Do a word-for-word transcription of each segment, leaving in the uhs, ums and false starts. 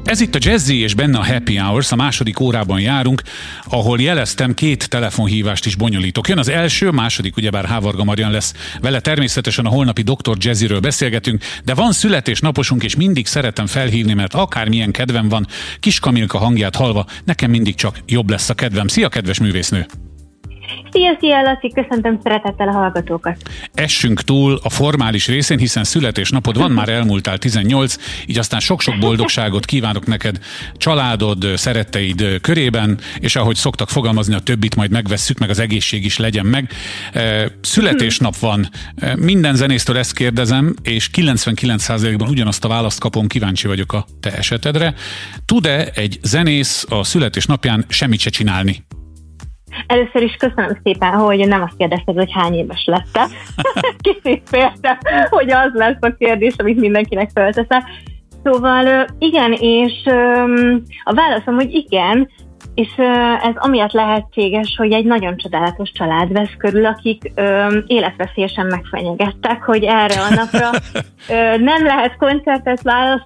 Ez itt a Jazzy és benne a Happy Hours, a második órában járunk, ahol jeleztem, két telefonhívást is bonyolítok. Jön az első, a második ugyebár Hávarga Marian lesz. Vele természetesen a holnapi doktor Jazzyről beszélgetünk, de van születésnaposunk, és mindig szeretem felhívni, mert akármilyen kedvem van, Kis Kamilka hangját hallva, nekem mindig csak jobb lesz a kedvem. Szia, kedves művésznő! Szia, szia, Laci, köszöntöm szeretettel a hallgatókat. Essünk túl a formális részén, hiszen születésnapod van, már elmúltál tizennyolc, így aztán sok-sok boldogságot kívánok neked családod, szeretteid körében, és ahogy szoktak fogalmazni, a többit majd megvesszük, meg az egészség is legyen meg. Születésnap van. Minden zenésztől ezt kérdezem, és kilencvenkilenc százalékban ugyanazt a választ kapom, kíváncsi vagyok a te esetedre. Tud-e egy zenész a születésnapján semmit se csinálni? Először is köszönöm szépen, hogy nem azt kérdezted, hogy hány éves lettem. Kicsit féltem, hogy az lesz a kérdés, amit mindenkinek felteszem. Szóval igen, és a válaszom, hogy igen, és ez amiatt lehetséges, hogy egy nagyon csodálatos család vesz körül, akik életveszélyesen megfenyegettek, hogy erre a napra nem lehet koncertet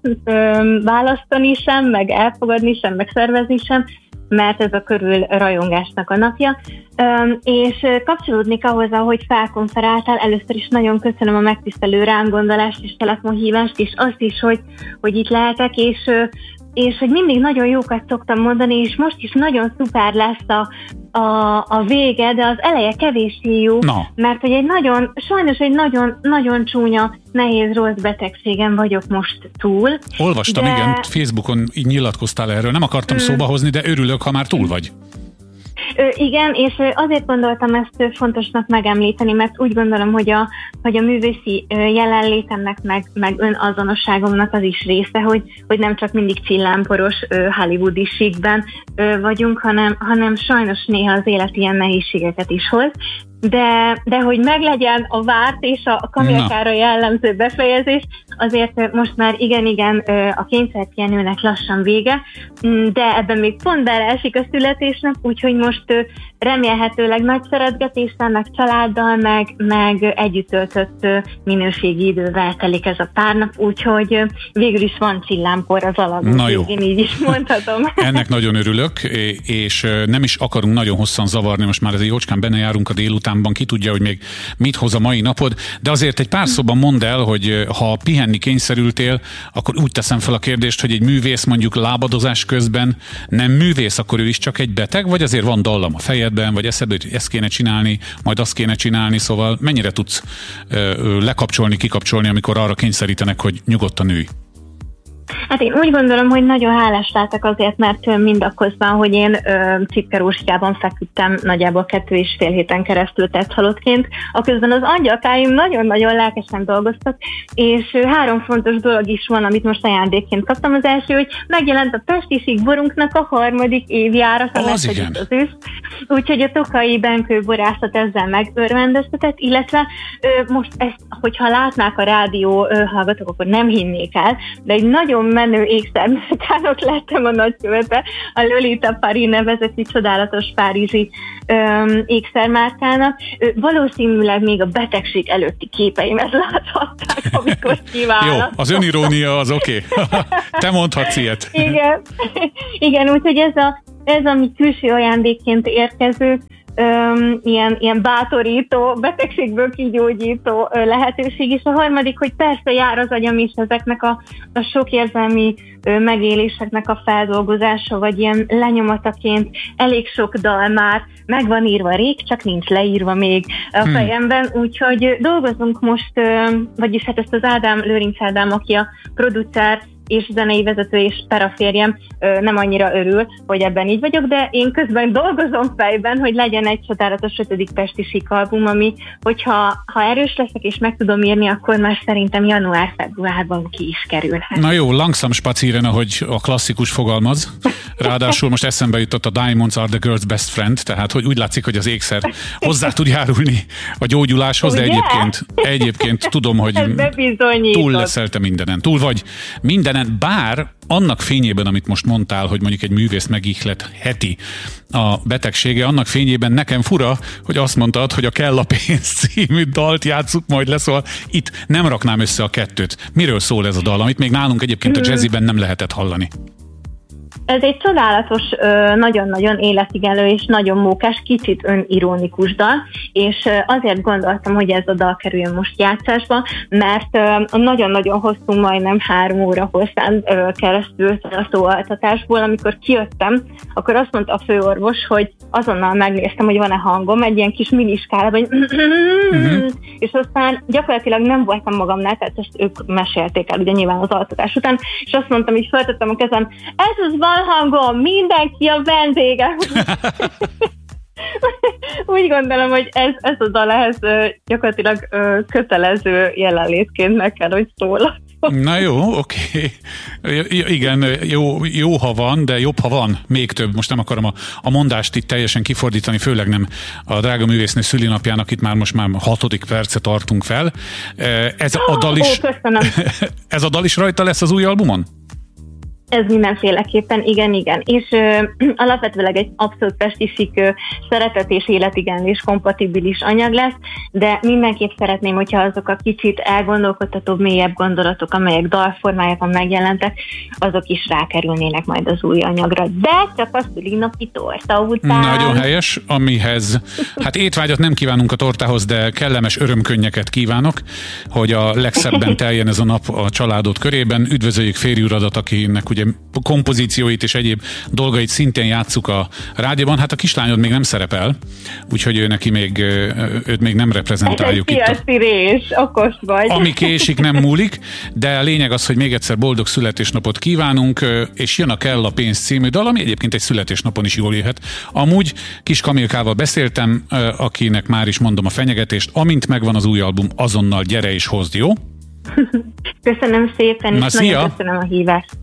választani sem, meg elfogadni sem, meg szervezni sem, mert ez a körül rajongásnak a napja. Üm, és kapcsolódnék ahhoz, ahogy felkonferáltál, először is nagyon köszönöm a megtisztelő rám gondolást és telefonhívást, és azt is, hogy, hogy itt lehetek, és, és hogy mindig nagyon jókat szoktam mondani, és most is nagyon szuper lesz a, a, a vége, de az eleje kevéssé jó, no. Mert hogy egy nagyon, sajnos egy nagyon, nagyon csúnya, nehéz, rossz betegségen vagyok most túl. Olvastam, de... igen, Facebookon így nyilatkoztál erről, nem akartam hmm. szóba hozni, de örülök, ha már túl vagy. Ö, igen, és azért gondoltam ezt fontosnak megemlíteni, mert úgy gondolom, hogy a, hogy a művészi jelenlétemnek, meg, meg önazonosságomnak az is része, hogy, hogy nem csak mindig csillámporos hollywoodi síkben vagyunk, hanem, hanem sajnos néha az élet ilyen nehézségeket is hoz. De, de hogy meglegyen a várt és a Kamilkára jellemző befejezés, azért most már igen-igen a kényszerpihenőnek lassan vége, de ebben még pont beleesik a születésnap, úgyhogy most remélhetőleg nagy szeretgetéssel, meg családdal, meg, meg együtt töltött minőségi idővel telik ez a pár nap, úgyhogy végül is van csillámpor az alagunk végén, így is mondhatom. Ennek nagyon örülök, és nem is akarunk nagyon hosszan zavarni, most már ez egy jócskán benne járunk a délutánban, ki tudja, hogy még mit hoz a mai napod, de azért egy pár szóban mondd el, hogy ha pihenni kényszerültél, akkor úgy teszem fel a kérdést, hogy egy művész mondjuk lábadozás közben nem művész, akkor ő is csak egy beteg, vagy azért van dallam a fejedben, vagy eszedbe, hogy ezt kéne csinálni, majd azt kéne csinálni, szóval mennyire tudsz ö, lekapcsolni, kikapcsolni, amikor arra kényszerítenek, hogy nyugodtan ülj? Hát én úgy gondolom, hogy nagyon hálás láttak azért, mert mindaközben, hogy én csipkeróskában feküdtem nagyjából kettő és fél héten keresztül tetthalottként, aközben az angyalkáim nagyon-nagyon lelkesen dolgoztak, és három fontos dolog is van, amit most ajándékként kaptam. Az első, hogy megjelent a Pesti Sík borunknak a harmadik évjárata, az igen. Az ősz, úgyhogy a tokai benkő borászat ezzel megörvendeztetett, illetve most ezt, hogyha látnák a rádió hallgatók, akkor nem hinnék el, de egy nagyon menő ékszermárkának lettem a nagykövete, a Lolita Paris nevezetű csodálatos párizsi öm, ékszermárkának. Ö, valószínűleg még a betegség előtti képeimet láthatták, amikor kiválasztottam. Jó, az önirónia az oké. Okay. Te mondhatsz ilyet. Igen, Igen, úgyhogy ez a, ez a mi külső ajándékként érkező Öm, ilyen, ilyen bátorító, betegségből kigyógyító ö, lehetőség, és a harmadik, hogy persze jár az agyam is ezeknek a, a sok érzelmi ö, megéléseknek a feldolgozása, vagy ilyen lenyomataként elég sok dal már meg van írva rég, csak nincs leírva még a fejemben, hmm. úgyhogy dolgozunk most, ö, vagyis hát ezt az Ádám, Lőrinc Ádám, aki a producer és zenei vezető és peraférjem nem annyira örül, hogy ebben így vagyok, de én közben dolgozom fejben, hogy legyen egy csodálatos ötödik Pesti Sík album, ami, hogyha ha erős leszek és meg tudom írni, akkor már szerintem január-februárban ki is kerülhet. Na jó, langsam spazieren, ahogy a klasszikus fogalmaz. Ráadásul most eszembe jutott a Diamonds are the girl's best friend, tehát hogy úgy látszik, hogy az ékszer hozzá tud járulni a gyógyuláshoz, de egyébként, egyébként tudom, hogy túl leszel te mindenen. Túl vagy mindenen, bár annak fényében, amit most mondtál, hogy mondjuk egy művész megihletheti a betegsége, annak fényében nekem fura, hogy azt mondtad, hogy a Kell a pénz című dalt játsszuk majd le, szóval itt nem raknám össze a kettőt. Miről szól ez a dal, amit még nálunk egyébként a jazziben nem lehetett hallani? Ez egy csodálatos, nagyon-nagyon életigenlő és nagyon mókás, kicsit önironikus dal, és azért gondoltam, hogy ez a dal kerüljön most játszásba, mert nagyon-nagyon hosszú, majdnem három óra hosszán keresztül a szóaltatásból, amikor kijöttem, akkor azt mondta a főorvos, hogy azonnal megnéztem, hogy van-e hangom, egy ilyen kis miniskálában, hogy uh-huh. és aztán gyakorlatilag nem voltam magamnál, tehát ezt ők mesélték el, ugye nyilván az altatás után, és azt mondtam, hogy feltettem a kezem, ez az van hangom, mindenki a vendége. Úgy gondolom, hogy ez, ez a dal ehhez gyakorlatilag kötelező jelenlétként meg kell, hogy szól. Na jó, oké. Okay. Igen, jó, jó, ha van, de jobb, ha van. Még több. Most nem akarom a, a mondást itt teljesen kifordítani, főleg nem a drága művésznő szülinapjának, itt már most már hatodik perce tartunk fel. Ez a dal is, Ó, ez a dal is rajta lesz az új albumon? Ez mindenféleképpen, igen, igen. És ö, alapvetőleg egy abszolút pestisik szeretet és életigenlés kompatibilis anyag lesz, de mindenképp szeretném, hogyha azok a kicsit elgondolkodtatóbb, mélyebb gondolatok, amelyek dalformájában megjelentek, azok is rákerülnének majd az új anyagra. De csak a szülinapi torta után. Nagyon helyes, amihez, hát étvágyat nem kívánunk a tortához, de kellemes örömkönnyeket kívánok, hogy a legszebben teljen ez a nap a családod körében. Üdvözöljük férj uradat, akinek ugye kompozícióit és egyéb dolgait szintén játsszuk a rádióban. Hát a kislányod még nem szerepel, úgyhogy ő neki még, őt még nem reprezentáljuk itt. Ez egy rés, okos vagy. Ami késik, nem múlik, de a lényeg az, hogy még egyszer boldog születésnapot kívánunk, és jön a Kell a pénz című dal, ami egyébként egy születésnapon is jól jöhet. Amúgy Kis Kamilkával beszéltem, akinek már is mondom a fenyegetést, amint megvan az új album, azonnal gyere és hozd, jó? Köszönöm szépen, Na, és szia. nagyon köszönöm a hívást.